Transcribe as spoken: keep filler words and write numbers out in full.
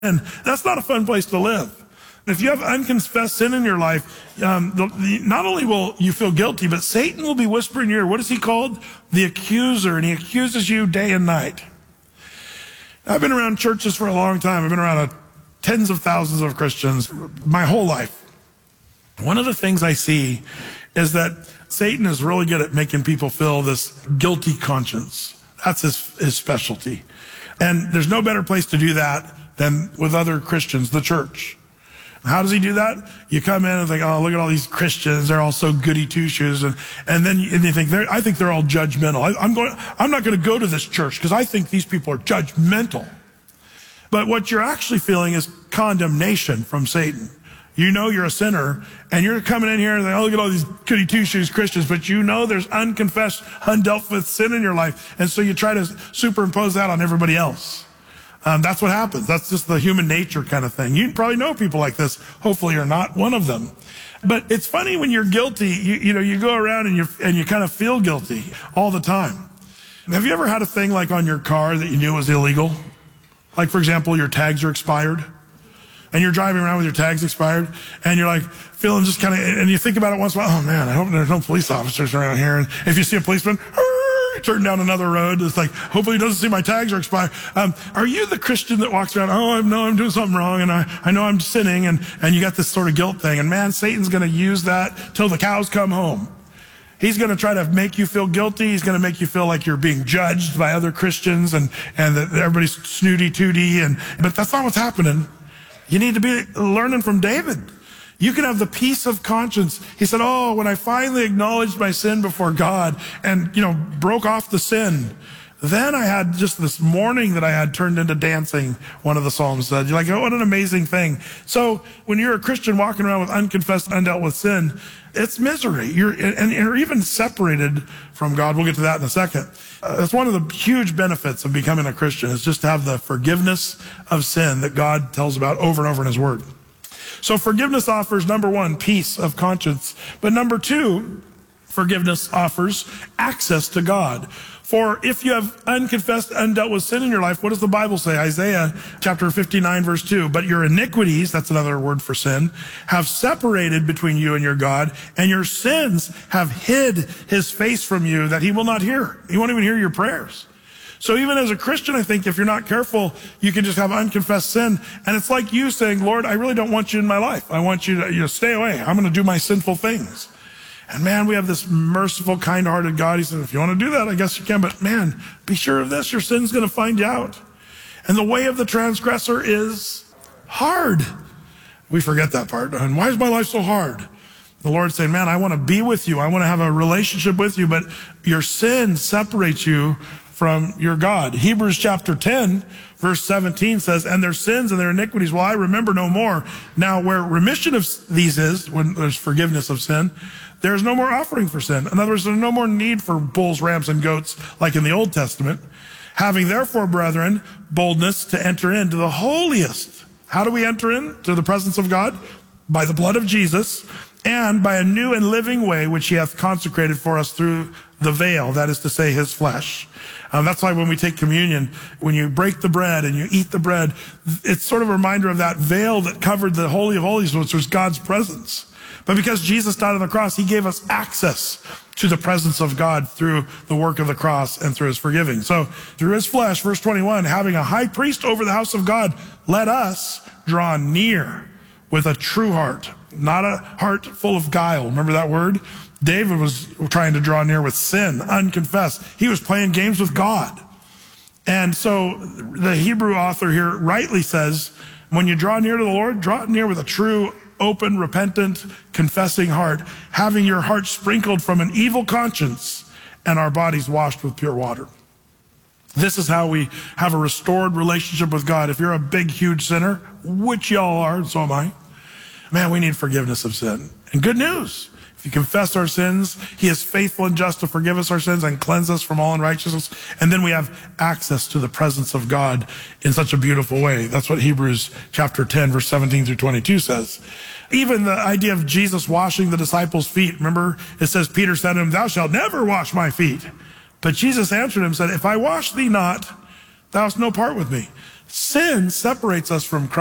And that's not a fun place to live. If you have unconfessed sin in your life, um, the, the, not only will you feel guilty, but Satan will be whispering in your ear. What is he called? The accuser, and he accuses you day and night. I've been around churches for a long time. I've been around a, tens of thousands of Christians my whole life. One of the things I see is that Satan is really good at making people feel this guilty conscience. That's his, his specialty. And there's no better place to do that than with other Christians, the church. How does he do that? You come in and think, oh, look at all these Christians. They're all so goody two-shoes. And, and then you, and you think, they're, I think they're all judgmental. I, I'm going, I'm not going to go to this church because I think these people are judgmental. But what you're actually feeling is condemnation from Satan. You know you're a sinner, and you're coming in here and think, oh, look at all these goody two-shoes Christians, but you know there's unconfessed, undealt with sin in your life. And so you try to superimpose that on everybody else. Um, that's what happens. That's just the human nature kind of thing. You probably know people like this. Hopefully you're not one of them. But it's funny when you're guilty, you, you know, you go around and you and you kind of feel guilty all the time. Have you ever had a thing like on your car that you knew was illegal? Like, for example, your tags are expired, and you're driving around with your tags expired, and you're like feeling just kind of, and you think about it once in a while, oh man, I hope there's no police officers around here. And if you see a policeman, turn down another road. It's like, hopefully he doesn't see my tags are expired. Um, are you the Christian that walks around, oh, I know I'm doing something wrong, and I, I know I'm sinning, and, and you got this sort of guilt thing. And man, Satan's going to use that till the cows come home. He's going to try to make you feel guilty. He's going to make you feel like you're being judged by other Christians, and, and that everybody's snooty-tooty. And, but that's not what's happening. You need to be learning from David. You can have the peace of conscience. He said, oh, when I finally acknowledged my sin before God and, you know, broke off the sin, then I had just this morning that I had turned into dancing, one of the Psalms said. You're like, oh, what an amazing thing. So when you're a Christian walking around with unconfessed, undealt with sin, it's misery. You're, and you're even separated from God. We'll get to that in a second. Uh, that's one of the huge benefits of becoming a Christian, is just to have the forgiveness of sin that God tells about over and over in his word. So forgiveness offers, number one, peace of conscience. But number two, forgiveness offers access to God. For if you have unconfessed, undealt with sin in your life, what does the Bible say? Isaiah chapter fifty-nine, verse two. But your iniquities, that's another word for sin, have separated between you and your God, and your sins have hid his face from you that he will not hear. He won't even hear your prayers. So even as a Christian, I think if you're not careful, you can just have unconfessed sin. And it's like you saying, Lord, I really don't want you in my life. I want you to, you know, stay away. I'm going to do my sinful things. And man, we have this merciful, kind-hearted God. He says, if you want to do that, I guess you can. But man, be sure of this. Your sin's going to find you out. And the way of the transgressor is hard. We forget that part. And why is my life so hard? The Lord's saying, man, I want to be with you. I want to have a relationship with you. But your sin separates you from your God. Hebrews chapter ten, verse seventeen says, and their sins and their iniquities will I remember no more. Now, where remission of these is, when there's forgiveness of sin, there's no more offering for sin. In other words, there's no more need for bulls, rams, and goats like in the Old Testament. Having therefore, brethren, boldness to enter into the holiest. How do we enter into the presence of God? By the blood of Jesus, and by a new and living way which he hath consecrated for us through the veil, that is to say, his flesh. Um, that's why when we take communion, when you break the bread and you eat the bread, it's sort of a reminder of that veil that covered the Holy of Holies, which was God's presence. But because Jesus died on the cross, he gave us access to the presence of God through the work of the cross and through his forgiving. So through his flesh, verse twenty-one, having a high priest over the house of God, let us draw near with a true heart, not a heart full of guile. Remember that word? David was trying to draw near with sin, unconfessed. He was playing games with God. And so the Hebrew author here rightly says, when you draw near to the Lord, draw near with a true, open, repentant, confessing heart, having your heart sprinkled from an evil conscience and our bodies washed with pure water. This is how we have a restored relationship with God. If you're a big, huge sinner, which y'all are, and so am I, man, we need forgiveness of sin. And good news. If you confess our sins, he is faithful and just to forgive us our sins and cleanse us from all unrighteousness. And then we have access to the presence of God in such a beautiful way. That's what Hebrews chapter ten, verse seventeen through twenty-two says. Even the idea of Jesus washing the disciples' feet. Remember, it says, Peter said to him, thou shalt never wash my feet. But Jesus answered him and said, if I wash thee not, thou hast no part with me. Sin separates us from Christ.